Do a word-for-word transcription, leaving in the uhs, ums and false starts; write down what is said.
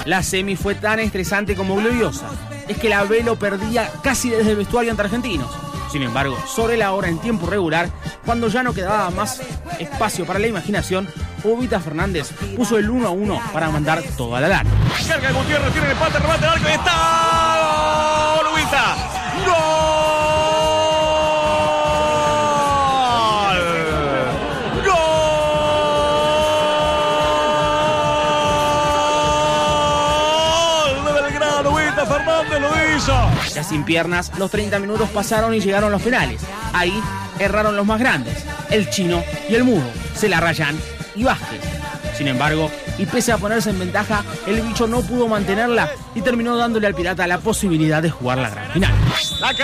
La semi fue tan estresante como gloriosa. Es que la B lo perdía casi desde el vestuario ante Argentinos. Sin embargo, sobre la hora en tiempo regular, cuando ya no quedaba más espacio para la imaginación, Ubita Fernández puso el uno a uno para mandar todo a la larga. Carga Gutiérrez, tiene el empate, remate al arco y está ¡Gol, Ubita! ¡Gol! Fernández lo hizo. Ya sin piernas, los treinta minutos pasaron y llegaron los penales. Ahí erraron los más grandes, el Chino y el Mudo, Celarrayán y Vázquez. Sin embargo, y pese a ponerse en ventaja, el bicho no pudo mantenerla y terminó dándole al Pirata la posibilidad de jugar la gran final. La